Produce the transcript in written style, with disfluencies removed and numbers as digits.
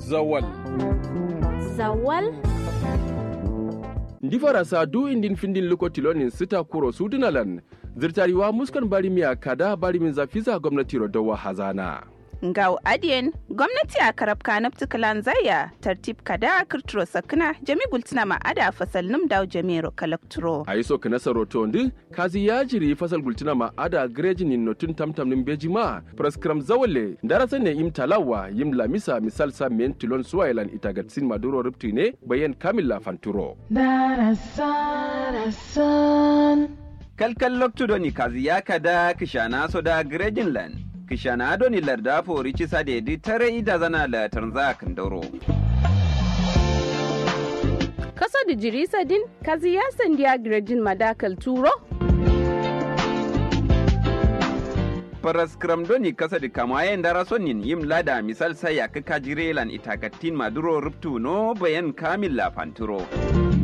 Zawal. Zawal? Ndi farasa du indin findin lukotilonin sita kuro sudunalan. Zirtariwa muskan bari miya kada bari min zafiza gwamnati rodowa hazana. Ngau adiyen gwamnati a karabka na ptikalan zaya tartib kada kirturo sakina jami gultina ma ada fasal num daw jamiro kalakturo. A yi so kana saroto ndi kazi ya jiri fasal gultina ma ada grejin notun tamtam nin bejima praskram zawale darasa ne im talawa yim lamisa misal sa men tilon suwailan itagatsin maduro riptine bayan kamilla fanturo. Kalkal loktudo ni kazi ya kada kishana soda grejin lan. Kishana doni larda fori cisa da yadi tare ida zana la tanza kandoro. Kaso da jirisa din kazi ya sandiya grejin madakal turo? Paraskram doni kasa da kamayen dara sonin yim lada misal saya kaka jirelan itakatin maduro ruptu no bayan kamil la fanturo.